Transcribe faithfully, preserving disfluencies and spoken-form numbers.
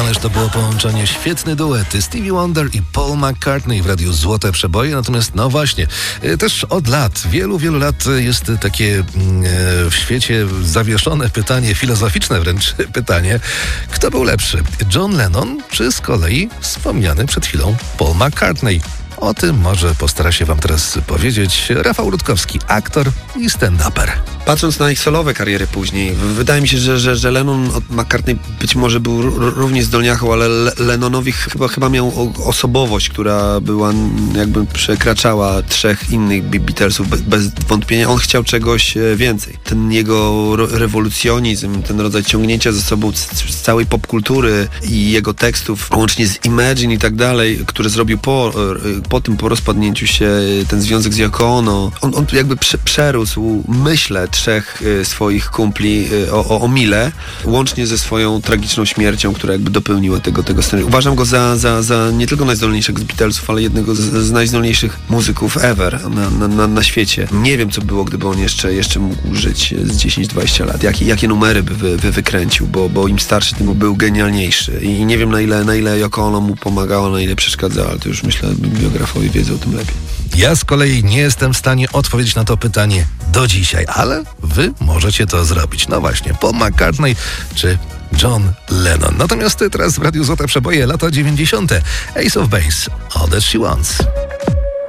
Ależ to było połączenie, świetny duet Stevie Wonder i Paul McCartney w radiu Złote Przeboje. Natomiast no właśnie, też od lat, wielu, wielu lat jest takie w świecie zawieszone pytanie, filozoficzne wręcz pytanie, kto był lepszy, John Lennon czy z kolei wspomniany przed chwilą Paul McCartney? O tym może postara się wam teraz powiedzieć Rafał Rutkowski, aktor i stand-uper. Patrząc na ich solowe kariery później, wydaje mi się, że, że, że Lennon od McCartney być może był r- równie zdolniachą, ale Le- Lennonowi chyba, chyba miał osobowość, która była jakby przekraczała trzech innych Beatlesów bez, bez wątpienia. On chciał czegoś więcej. Ten jego rewolucjonizm, ten rodzaj ciągnięcia ze sobą z, z całej popkultury i jego tekstów, łącznie z Imagine i tak dalej, które zrobił po, po tym, po rozpadnięciu się, ten związek z Yoko Ono, on, on jakby prze, przerósł myślę trzech y, swoich kumpli y, o, o, o mile, łącznie ze swoją tragiczną śmiercią, która jakby dopełniła tego, tego scenariusza. Uważam go za, za, za nie tylko najzdolniejszego z Beatlesów, ale jednego z, z najzdolniejszych muzyków ever na, na, na, na świecie. Nie wiem, co było, gdyby on jeszcze, jeszcze mógł żyć z dziesięć dwadzieścia lat. Jakie, jakie numery by, by, by wykręcił, bo, bo im starszy, tym był genialniejszy. I nie wiem, na ile, na ile Yoko Ono mu pomagała, na ile przeszkadzała, ale to już myślę, biografowie wiedzą o tym lepiej. Ja z kolei nie jestem w stanie odpowiedzieć na to pytanie do dzisiaj, ale wy możecie to zrobić. No właśnie, Paul McCartney czy John Lennon. Natomiast teraz w Radiu Złote Przeboje lata dziewięćdziesiąte. Ace of Base, All That She Wants.